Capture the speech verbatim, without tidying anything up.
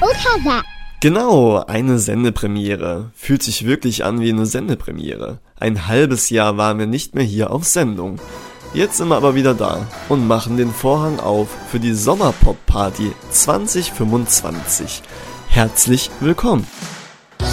Okasa. Genau, eine Sendepremiere. Fühlt sich wirklich an wie eine Sendepremiere. Ein halbes Jahr waren wir nicht mehr hier auf Sendung. Jetzt sind wir aber wieder da und machen den Vorhang auf für die Sommerpop-Party zwanzig fünfundzwanzig. Herzlich willkommen!